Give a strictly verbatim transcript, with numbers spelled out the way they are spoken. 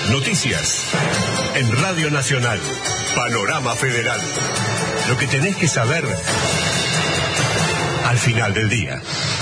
Noticias. En Radio Nacional. Panorama Federal. Lo que tenés que saber al final del día.